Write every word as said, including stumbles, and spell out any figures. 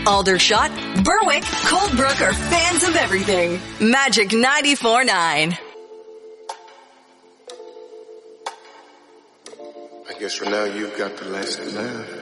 Aldershot, Berwick, Coldbrook are fans of everything. Magic ninety-four point nine. I guess for now you've got the last laugh.